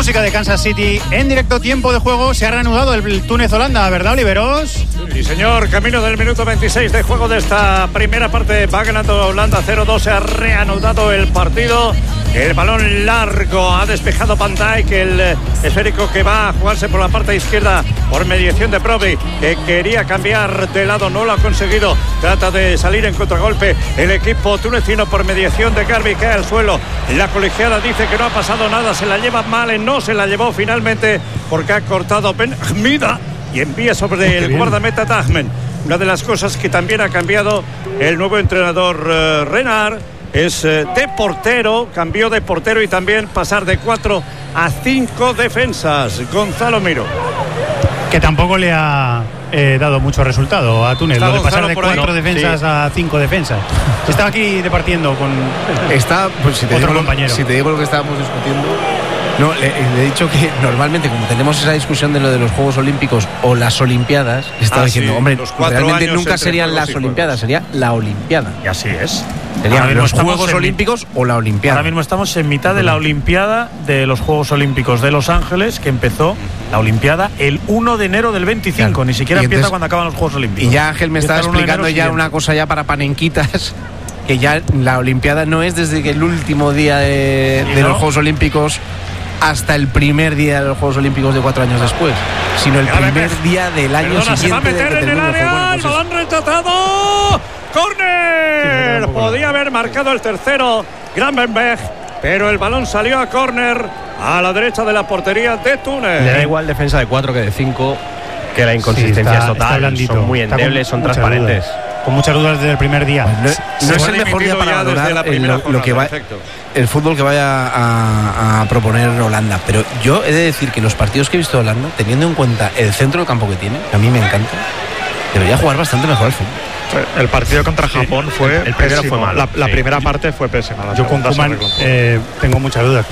música de Kansas City en directo, tiempo de juego. Se ha reanudado el Túnez-Holanda, ¿verdad, Oliveros? Sí, señor, camino del minuto 26 de juego de esta primera parte. Va ganando Holanda 0-2, se ha reanudado el partido. El balón largo ha despejado Van Dijk, el esférico que va a jugarse por la parte izquierda por mediación de Provi, que quería cambiar de lado, no lo ha conseguido. Trata de salir en contragolpe el equipo tunecino por mediación de Garbi, cae al suelo. La colegiada dice que no ha pasado nada, se la lleva Malen, no se la llevó finalmente porque ha cortado Ben Hmida y envía sobre el guardameta Dahmen. Una de las cosas que también ha cambiado el nuevo entrenador Renard es de portero, cambió de portero y también pasar de 4 a 5 defensas. Gonzalo Miro. Que tampoco le ha dado mucho resultado a Túnez, lo de pasar de 4 defensas a 5 defensas. Estaba aquí departiendo con pues, si otro compañero. Si te digo lo que estábamos discutiendo, no, le he dicho que normalmente, como tenemos esa discusión de lo de los Juegos Olímpicos o las Olimpiadas, estaba diciendo, hombre, realmente nunca serían las Olimpiadas, sería la Olimpiada. Y así es. Serían los Juegos Olímpicos o la Olimpiada. Ahora mismo estamos en mitad de la Olimpiada de los Juegos Olímpicos de Los Ángeles, que empezó la Olimpiada el 1 de enero del 25, claro. Ni siquiera empieza cuando acaban los Juegos Olímpicos. Y ya Ángel me estaba explicando ya una cosa ya para panenquitas, que ya la Olimpiada no es desde que el último día de los Juegos Olímpicos hasta el primer día de los Juegos Olímpicos de 4 años después, sino el primer día del año siguiente. Se va a meter en el área, el balón rechazado. ¡Córner! Podía haber marcado el tercero Gravenberch, pero el balón salió a córner a la derecha de la portería de Túnez. Le da igual defensa de 4 que de 5, que la inconsistencia es total. Son muy endebles, son transparentes. Con muchas dudas desde el primer día. No es el mejor día para valorar lo que va, el fútbol que vaya a proponer Holanda, pero yo he de decir que los partidos que he visto de Holanda, teniendo en cuenta el centro de campo que tiene, que a mí me encanta, debería jugar bastante mejor al fútbol. El partido contra Japón fue el primero fue malo. La primera parte fue pésima. Yo con Koeman tengo muchas dudas.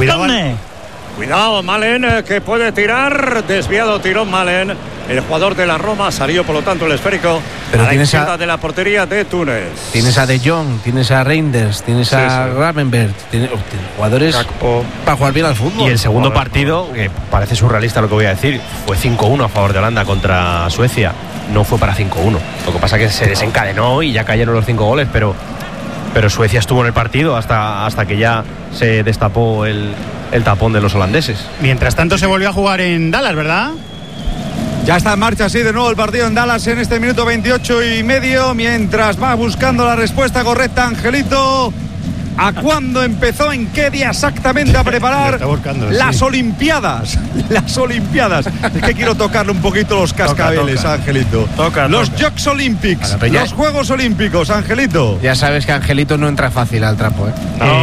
Cuidado, Malen, que puede tirar. Desviado, tiró Malen. El jugador de la Roma salió, por lo tanto, el esférico pero a la izquierda de la portería de Túnez. Tienes a De Jong, tienes a Reinders, tienes a Gravenberch, tienes jugadores para jugar bien al fútbol. Y el segundo partido, que parece surrealista lo que voy a decir, fue 5-1 a favor de Holanda contra Suecia. No fue para 5-1. Lo que pasa es que se desencadenó y ya cayeron los 5 goles, pero Suecia estuvo en el partido hasta que ya se destapó el tapón de los holandeses. Mientras tanto se volvió a jugar en Dallas, ¿verdad? Ya está en marcha, sí, de nuevo el partido en Dallas en este minuto 28:30, mientras va buscando la respuesta correcta Angelito. ¿A cuándo empezó? ¿En qué día exactamente a preparar las Olimpiadas? Las Olimpiadas. Es que quiero tocarle un poquito los cascabeles, Angelito. Los Jocs Olympics, los Juegos Olímpicos, Angelito. Ya sabes que Angelito no entra fácil al trapo, ¿eh?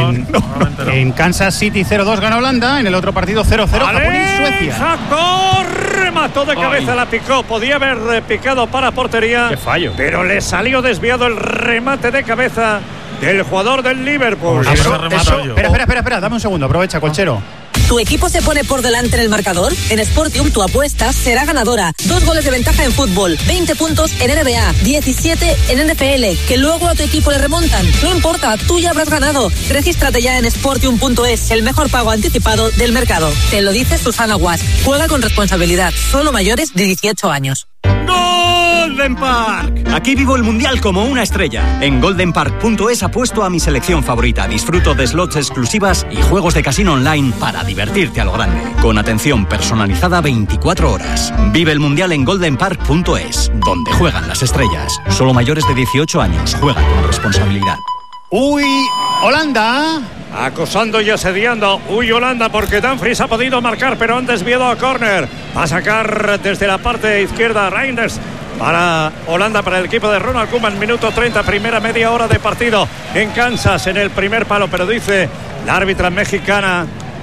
En Kansas City 0-2 gana Holanda, en el otro partido 0-0 Japón y Suecia. Remató de cabeza, la picó, podía haber picado para portería. Qué fallo. Pero le salió desviado el remate de cabeza del jugador del Liverpool. Espera, dame un segundo, aprovecha, Colchero. ¿Tu equipo se pone por delante en el marcador? En Sportium tu apuesta será ganadora. 2 goles de ventaja en fútbol, 20 puntos en NBA, 17 en NFL, que luego a tu equipo le remontan. No importa, tú ya habrás ganado. Regístrate ya en Sportium.es, el mejor pago anticipado del mercado. Te lo dice Susana Guas. Juega con responsabilidad, solo mayores de 18 años. Golden Park. Aquí vivo el mundial como una estrella. En goldenpark.es apuesto a mi selección favorita. Disfruto de slots exclusivas y juegos de casino online para divertirte a lo grande. Con atención personalizada 24 horas. Vive el mundial en goldenpark.es, donde juegan las estrellas. Solo mayores de 18 años. Juega con responsabilidad. Uy, Holanda. Acosando y asediando. Holanda, porque Dumfries ha podido marcar, pero han desviado a córner. Va a sacar desde la parte izquierda Reinders para Holanda, para el equipo de Ronald Koeman. Minuto 30, primera media hora de partido en Kansas, en el primer palo, pero dice la árbitra mexicana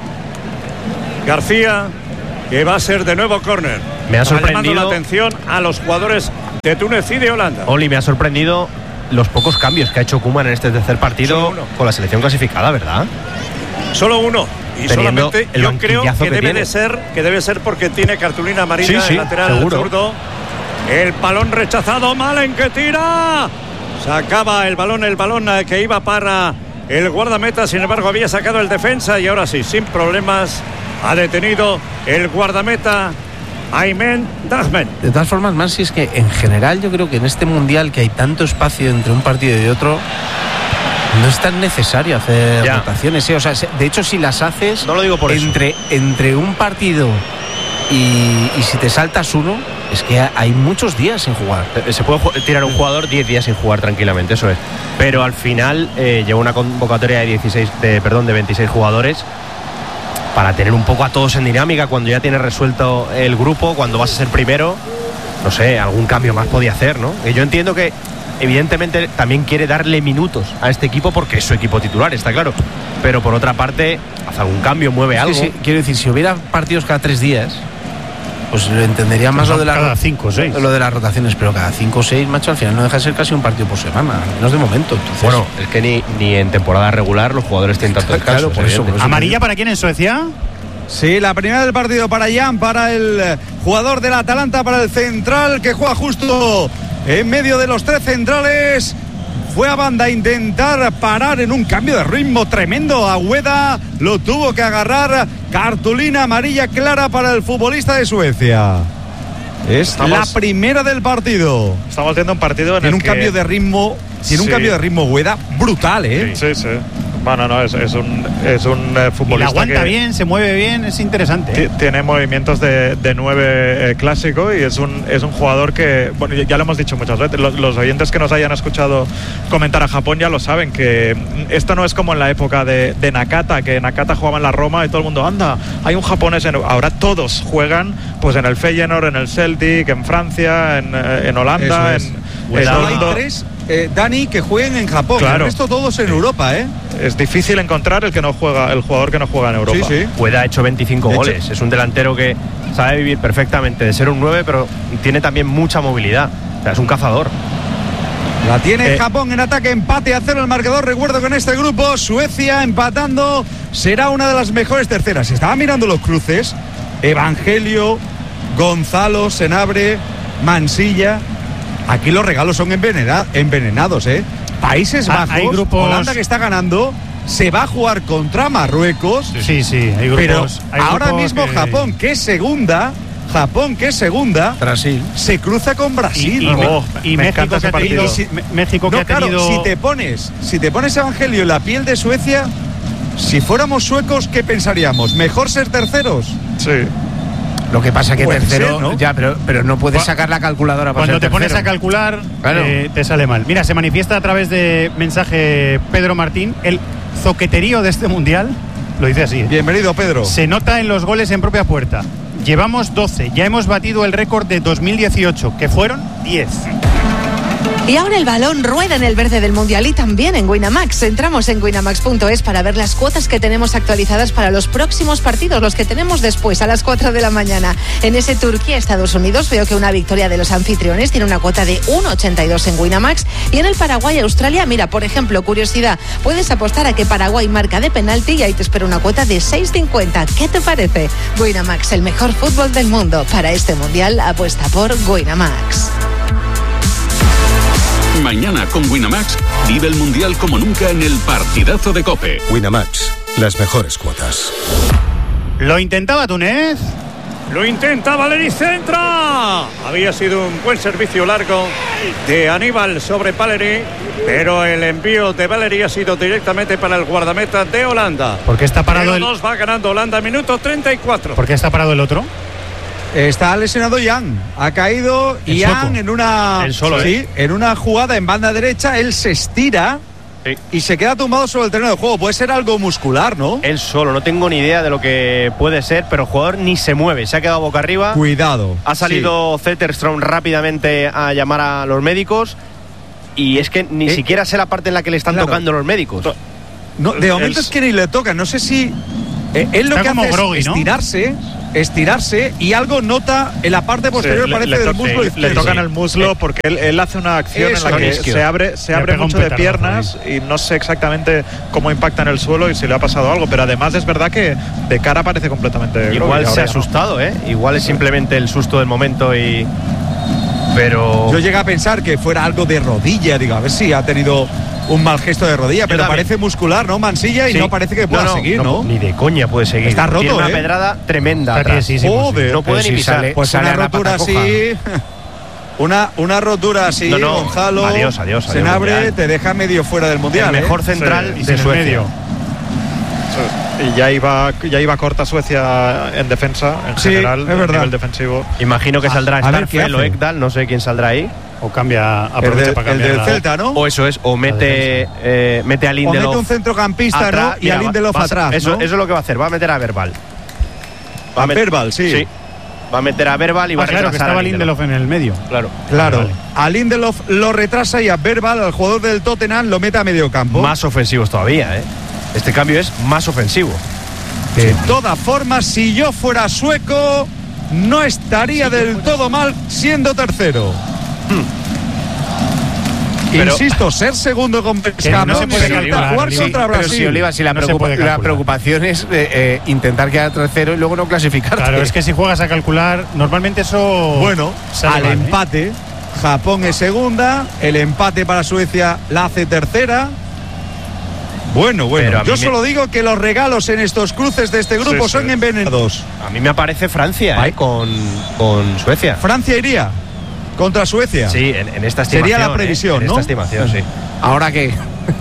García que va a ser de nuevo córner. Me ha sorprendido la atención a los jugadores de Túnez y de Holanda. Oli, me ha sorprendido los pocos cambios que ha hecho Koeman en este tercer partido con la selección clasificada, ¿verdad? Solo uno. Y teniendo solamente yo creo que debe ser porque tiene cartulina amarilla, el lateral zurdo. El balón rechazado, Malen que tira. Sacaba el balón que iba para el guardameta, sin embargo había sacado el defensa y ahora sí, sin problemas, ha detenido el guardameta Aymen Dagmen. De todas formas, más si es que en general yo creo que en este mundial que hay tanto espacio entre un partido y otro, no es tan necesario hacer rotaciones. O sea, de hecho, si las haces, no lo digo por entre un partido y si te saltas uno, es que hay muchos días sin jugar. Se puede tirar un jugador 10 días sin jugar tranquilamente, eso es. Pero al final lleva una convocatoria de 26 jugadores para tener un poco a todos en dinámica. Cuando ya tienes resuelto el grupo, cuando vas a ser primero, no sé, algún cambio más podía hacer, ¿no? Y yo entiendo que evidentemente también quiere darle minutos a este equipo porque es su equipo titular, está claro. Pero por otra parte, hace algún cambio, mueve algo. Sí, quiero decir, si hubiera partidos cada 3 días, pues lo entendería más lo de cada 5 o 6. Lo de las rotaciones, pero cada 5 o 6, macho, al final no deja de ser casi un partido por semana, al menos de momento. Entonces, bueno, es que ni en temporada regular los jugadores tienen tanto descanso. Claro, por eso. ¿Amarilla para quién en Suecia? Sí, la primera del partido para Jan, para el jugador del Atalanta, para el central que juega justo en medio de los 3 centrales. Fue a banda a intentar parar en un cambio de ritmo tremendo. Agüeda lo tuvo que agarrar. Cartulina amarilla clara para el futbolista de Suecia. Es la primera del partido. Estamos viendo un partido en el que... cambio de ritmo. Tiene un cambio de ritmo Agüeda brutal, ¿eh? Sí. Bueno, no, es un futbolista. Y la aguanta que bien, se mueve bien, es interesante. Tiene movimientos de 9 clásico y es un jugador que, bueno, ya lo hemos dicho muchas veces, los oyentes que nos hayan escuchado comentar a Japón ya lo saben, que esto no es como en la época de Nakata, que Nakata jugaba en la Roma y todo el mundo, anda, hay un japonés, ahora todos juegan pues en el Feyenoord, en el Celtic, en Francia, en Holanda, hay 3, Dani, que jueguen en Japón. Claro. El resto todos en Europa, ¿eh? Es difícil encontrar el jugador que no juega en Europa. Sí. Pueda ha hecho 25 goles. Es un delantero que sabe vivir perfectamente de ser un 9, pero tiene también mucha movilidad. O sea, es un cazador. La tiene Japón en ataque, empate a 0 el marcador. Recuerdo que en este grupo Suecia empatando será una de las mejores terceras. Estaba mirando los cruces. Evangelio, Gonzalo, Senabre, Mansilla. Aquí los regalos son envenenados, ¿eh? Países Bajos, hay grupos... Holanda que está ganando, se va a jugar contra Marruecos. Sí, hay grupos. Pero ahora mismo Japón, que es segunda, Brasil se cruza con Brasil. Y México que ha tenido. México que ha tenido. Si te pones Evangelio en la piel de Suecia, si fuéramos suecos, ¿qué pensaríamos? ¿Mejor ser terceros? Sí. Lo que pasa que tercero, ser, ¿no? Ya, pero no puedes sacar la calculadora para cuando ser te tercero. pones a calcular, claro. Te sale mal. Mira, se manifiesta a través de mensaje Pedro Martín el zoqueterío de este mundial. Lo dice así. Bienvenido, Pedro. Se nota en los goles en propia puerta. Llevamos 12. Ya hemos batido el récord de 2018, que fueron 10. Y ahora el balón rueda en el verde del Mundial y también en Winamax. Entramos en winamax.es para ver las cuotas que tenemos actualizadas para los próximos partidos, los que tenemos después a las 4 de la mañana. En ese Turquía-Estados Unidos veo que una victoria de los anfitriones tiene una cuota de 1,82 en Winamax. Y en el Paraguay-Australia, mira, por ejemplo, curiosidad, puedes apostar a que Paraguay marca de penalti y ahí te espera una cuota de 6,50. ¿Qué te parece? Winamax, el mejor fútbol del mundo. Para este Mundial, apuesta por Winamax. Mañana con Winamax vive el Mundial como nunca en el partidazo de COPE. Winamax, las mejores cuotas. Lo intentaba Túnez. Lo intenta Valeri, centra. Había sido un buen servicio largo de Aníbal sobre Valeri, pero el envío de Valeri ha sido directamente para el guardameta de Holanda. ¿Por qué está parado el...? Va ganando Holanda, minuto 34. ¿Por qué está parado el otro? Está lesionado Jan, ha caído Jan en una en una jugada en banda derecha, él se estira y se queda tumbado sobre el terreno de juego. Puede ser algo muscular, ¿no? Él solo, no tengo ni idea de lo que puede ser, pero el jugador ni se mueve, se ha quedado boca arriba. Cuidado. Ha salido Zetterström rápidamente a llamar a los médicos y es que ni siquiera sé la parte en la que le están tocando los médicos. No, de momento es que ni le toca, no sé si él lo que hace groggy, es estirarse y algo nota en la parte posterior, parece del muslo izquierdo. Le tocan el muslo porque él hace una acción en la que se abre mucho de piernas y no sé exactamente cómo impacta en el suelo y si le ha pasado algo, pero además es verdad que de cara parece completamente igual se ha asustado, igual es simplemente el susto del momento pero yo llegué a pensar que fuera algo de rodilla, digo, a ver si ha tenido un mal gesto de rodilla, pero parece muscular, ¿no? Mansilla y no parece que pueda seguir, ¿no? Ni de coña puede seguir. Está roto, Tiene una pedrada tremenda. Joder, no puede ni pisar. Pues una rotura así. Una rotura así, Gonzalo. Adiós. Senabre te deja medio fuera del mundial. El mejor central de Suecia. Y ya iba corta Suecia en defensa, en general, a nivel defensivo. Imagino que saldrá Starfel o Ekdal, no sé quién saldrá ahí. O cambia, aprovecha para cambiar. El del Celta, ¿no? O eso es, o mete a Lindelof. O mete un centrocampista, atrás, ¿no? Y a Lindelof atrás. Eso es lo que va a hacer, va a meter a Verbal. A Verbal, sí. Va a meter a Verbal y va a retrasar. Claro, que estaba Lindelof en el medio. Claro. Vale. A Lindelof lo retrasa y a Verbal, al jugador del Tottenham, lo mete a medio campo. Más ofensivos todavía, ¿eh? Este cambio es más ofensivo. De todas formas, si yo fuera sueco, no estaría del todo mal siendo tercero. Insisto, ser segundo con Pescado, no se puede jugar contra Brasil. Pero si Oliva, si la preocupación es intentar quedar tercero y luego no clasificarte. Claro, es que si juegas a calcular, normalmente eso. Bueno, al empate, Japón es segunda, el empate para Suecia la hace tercera. Bueno, yo solo digo que los regalos en estos cruces de este grupo son envenenados. A mí me aparece Francia, con Suecia. ¿Francia iría contra Suecia? Sí, en esta estimación. Sería la previsión, en ¿no? esta estimación, sí. ¿Ahora qué?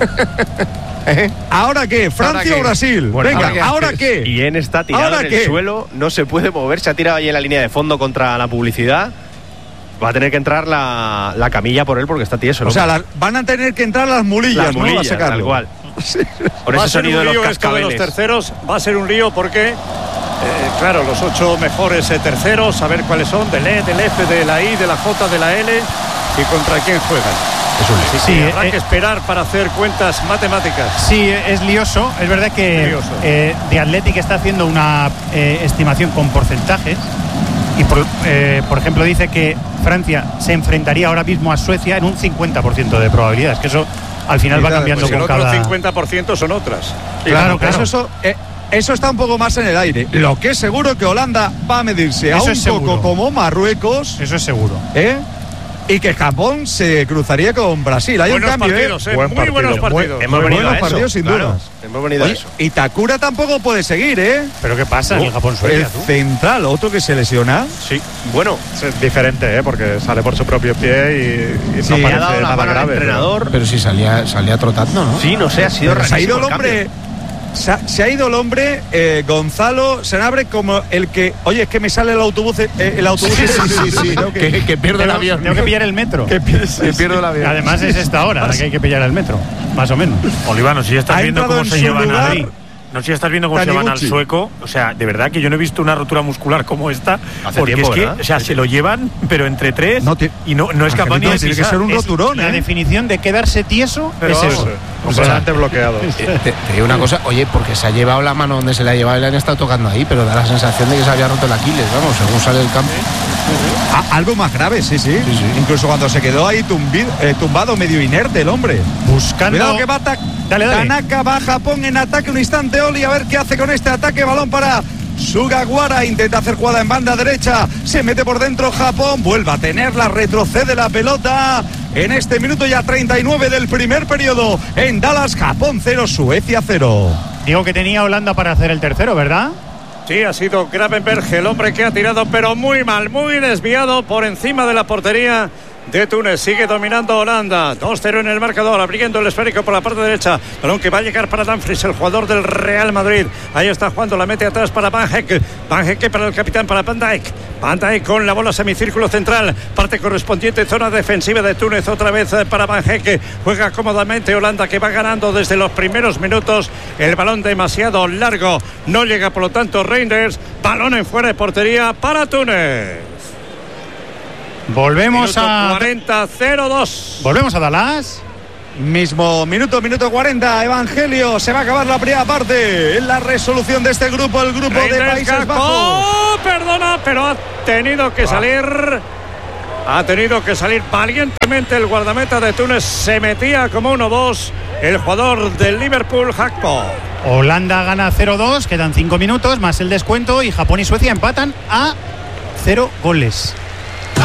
¿Ahora qué? ¿Francia o Brasil? Bueno, venga, ¿ahora qué? Y en está tirado en el suelo, no se puede mover, se ha tirado ahí en la línea de fondo contra la publicidad. Va a tener que entrar la camilla por él porque está tieso. O sea, van a tener que entrar las mulillas, ¿no? A sacarlo. Tal cual. Por ese sonido de los cascabeles. De los terceros va a ser un lío porque, claro, los 8 mejores terceros, a ver cuáles son, del E, del F, de la I, de la J, de la L y contra quién juegan. Sí, habrá que esperar para hacer cuentas matemáticas. Sí, es lioso. Es verdad que The Athletic está haciendo una estimación con porcentajes y, por ejemplo, dice que Francia se enfrentaría ahora mismo a Suecia en un 50% de probabilidades, que eso al final va cambiando con cada... El otro 50% son otras. Claro. Eso está un poco más en el aire. Lo que es seguro que Holanda va a medirse eso a un poco como Marruecos. Eso es seguro. Y que Japón se cruzaría con Brasil. Hay buenos un cambio, partidos, muy buenos partidos. Hemos venido buenos partidos, sin duda. Hemos venido a eso. Y Takura tampoco puede seguir, ¿eh? ¿Pero qué pasa en Japón-Suecia? El central, otro que se lesiona. Sí. Bueno, es diferente, porque sale por su propio pie y no parece nada grave. Entrenador. Pero si salía trotando, ¿no? Sí, no sé, ha sido rarísimo. Se ha ido el hombre. Se ha ido el hombre, Gonzalo Senabre, como el que, oye, es que me sale el autobús. Sí, que pierdo el avión. Tengo que pillar el metro. Que pierdo el avión. Además es esta hora la que hay que pillar el metro, más o menos. Olivano, si ya estás viendo cómo se llevan a Madrid. No sé si estás viendo cómo se llevan al sueco. O sea, de verdad que yo no he visto una rotura muscular como esta. Porque tiempo, es que, o sea, se lo llevan, pero entre tres y no es capaz ni de tiene que ser un roturón, La definición de quedarse tieso pero es eso. Completamente bloqueado. Te digo una cosa, oye, porque se ha llevado la mano donde se la ha llevado y le han estado tocando ahí, pero da la sensación de que se había roto el Aquiles, vamos, según sale del campo. Algo más grave, sí. Incluso cuando se quedó ahí tumbado, medio inerte el hombre. Buscando. Cuidado que va Tanaka, va a Japón en ataque un instante. Oli, a ver qué hace con este ataque. Balón para Sugawara, intenta hacer jugada en banda derecha, se mete por dentro Japón, vuelve a tenerla, retrocede la pelota. En este minuto ya 39 del primer periodo en Dallas, Japón 0, Suecia 0. Digo que tenía Holanda para hacer el tercero, ¿verdad? Sí, ha sido Gravenberg el hombre que ha tirado, pero muy mal, muy desviado por encima de la portería de Túnez. Sigue dominando Holanda, 2-0 en el marcador, abriendo el esférico por la parte derecha, balón que va a llegar para Dumfries, el jugador del Real Madrid. Ahí está jugando, la mete atrás para Van Heck para el capitán, para Van Dijk con la bola semicírculo central, parte correspondiente zona defensiva de Túnez, otra vez para Van Heck, juega cómodamente Holanda, que va ganando desde los primeros minutos. El balón demasiado largo, no llega por lo tanto Reinders, balón en fuera de portería para Túnez. Volvemos a 40-0-2. Volvemos a Dallas. Mismo minuto 40. Evangelio, se va a acabar la primera parte. En la resolución de este grupo, el grupo de Países Bajos. Perdona, pero ha tenido que salir valientemente el guardameta de Túnez. Se metía como 1-2 el jugador del Liverpool, Hakpo. Holanda gana 0-2, quedan 5 minutos más el descuento y Japón y Suecia empatan a 0 goles.